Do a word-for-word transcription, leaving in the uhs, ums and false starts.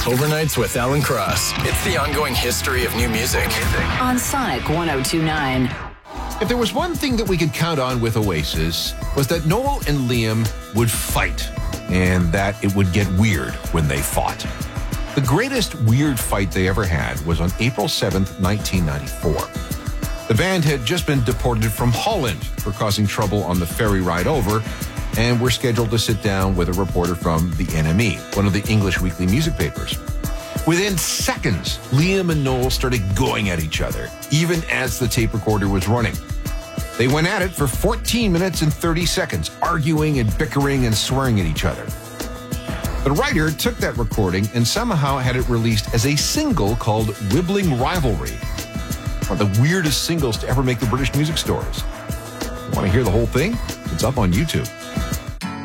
Overnights with Alan Cross. It's the ongoing history of new music. On Sonic one oh two point nine. If there was one thing that we could count on with Oasis, was that Noel and Liam would fight, and that it would get weird when they fought. The greatest weird fight they ever had was on April seventh, nineteen ninety-four. The band had just been deported from Holland for causing trouble on the ferry ride over, and were scheduled to sit down with a reporter from the N M E, one of the English weekly music papers. Within seconds, Liam and Noel started going at each other, even as the tape recorder was running. They went at it for fourteen minutes and thirty seconds, arguing and bickering and swearing at each other. The writer took that recording and somehow had it released as a single called Wibbling Rivalry, one of the weirdest singles to ever make the British music stores. Want to hear the whole thing? It's up on YouTube.